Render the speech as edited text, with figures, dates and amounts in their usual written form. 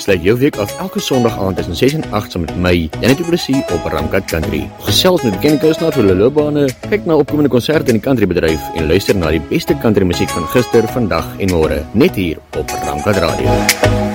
sluit jou week af elke Sondag aand tussen 6 en 8 saam met my, Jannie du Plessis op Ramkat Country. Gesels met bekende kunstenaars vir hulle loopbane, kyk na opkomende konserte in die countrybedryf en luister na die beste country musiek van gister, vandag en môre, net hier op Ramkat Radio.